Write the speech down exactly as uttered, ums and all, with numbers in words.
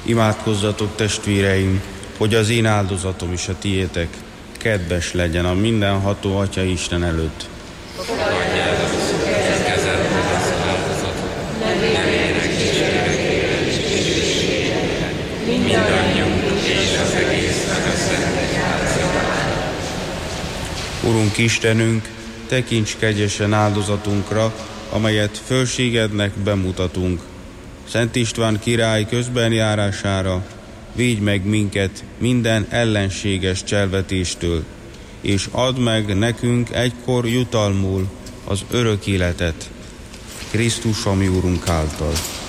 Imádkozzatok, testvéreim, hogy az én áldozatom is a tiétek kedves legyen a mindenható Atya Isten előtt. Fogadj el az kezedbe az áldozatot, nevének dicséretére és dicsőségére, mindannyiunk és az egésznek a szent egyházat. Urunk Istenünk, tekints kegyesen áldozatunkra, amelyet fölségednek bemutatunk. Szent István király közbenjárására védj meg minket minden ellenséges cselvetéstől, és add meg nekünk egykor jutalmul az örök életet, Krisztus, ami Urunk által.